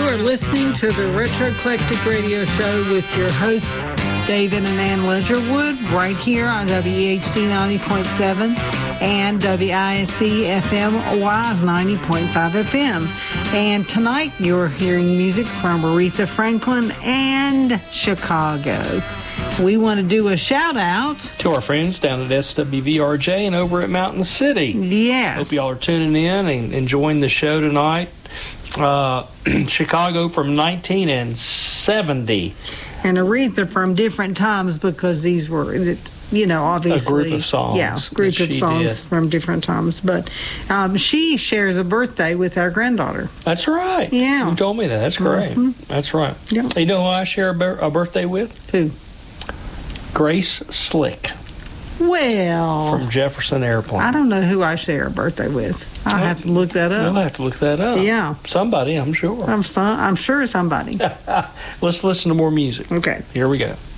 are listening to the Retro Eclectic Radio Show with your hosts, David and Ann Ledgerwood, right here on WEHC 90.7 and WISC FM WISE 90.5 FM. And tonight you're hearing music from Aretha Franklin and Chicago. We want to do a shout out to our friends down at SWVRJ and over at Mountain City. Yes. Hope y'all are tuning in and enjoying the show tonight. Chicago from 1970. And Aretha from different times because these were, obviously. A group of songs. Yeah, group of songs from different times. But she shares a birthday with our granddaughter. That's right. Yeah. You told me that. That's great. Mm-hmm. That's right. Yeah. You know who I share a birthday with? Who? Grace Slick. Well. From Jefferson Airplane. I don't know who I share a birthday with. I'll have to look that up. You'll have to look that up. Yeah. Somebody, I'm sure. I'm sure somebody. Let's listen to more music. Okay. Here we go.